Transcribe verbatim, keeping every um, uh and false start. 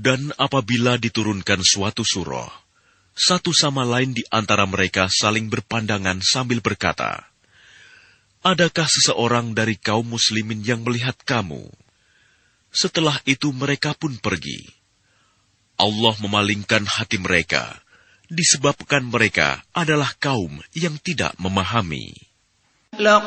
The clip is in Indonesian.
Dan apabila diturunkan suatu surah, satu sama lain di antara mereka saling berpandangan sambil berkata, "Adakah seseorang dari kaum muslimin yang melihat kamu?" Setelah itu mereka pun pergi. Allah memalingkan hati mereka, disebabkan mereka adalah kaum yang tidak memahami.